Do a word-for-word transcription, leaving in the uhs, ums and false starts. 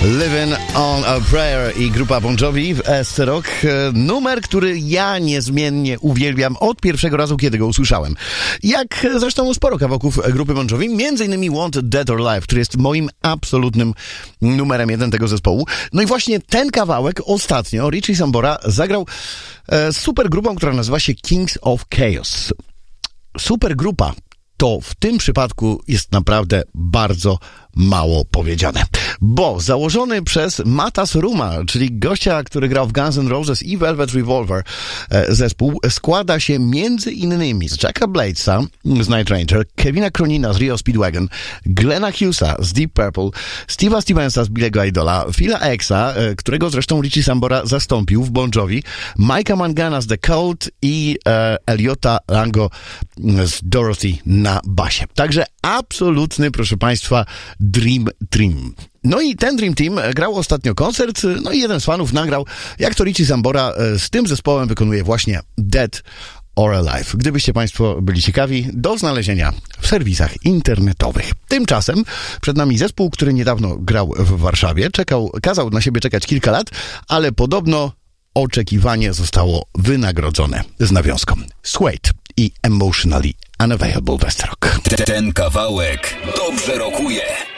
Living on a Prayer i grupa Bon Jovi w S C Rock. Numer, który ja niezmiennie uwielbiam od pierwszego razu, kiedy go usłyszałem. Jak zresztą sporo kawałków grupy Bon Jovi, między innymi Wanted Dead or Alive, który jest moim absolutnym numerem jeden tego zespołu. No i właśnie ten kawałek ostatnio Richie Sambora zagrał e, z super grupą, która nazywa się Kings of Chaos. Super grupa to w tym przypadku jest naprawdę bardzo mało powiedziane. Bo założony przez Matta Soruma, czyli gościa, który grał w Guns N' Roses i Velvet Revolver, zespół składa się między innymi z Jacka Bladesa z Night Ranger, Kevina Cronina z Rio Speedwagon, Glena Hughesa z Deep Purple, Steve'a Stevensa z Billego Idola, Phila Xa, którego zresztą Richie Sambora zastąpił w Bon Jovi, Mike'a Mangana z The Cult i e, Eliota Rango z Dorothy na basie. Także absolutny, proszę Państwa, Dream Team. No i ten Dream Team grał ostatnio koncert, no i jeden z fanów nagrał, jak to Richie Sambora z tym zespołem wykonuje właśnie Dead or Alive. Gdybyście Państwo byli ciekawi, do znalezienia w serwisach internetowych. Tymczasem przed nami zespół, który niedawno grał w Warszawie, czekał, kazał na siebie czekać kilka lat, ale podobno oczekiwanie zostało wynagrodzone z nawiązką. Suede i Emotionally Unavailable West Rock. Ten kawałek dobrze rokuje.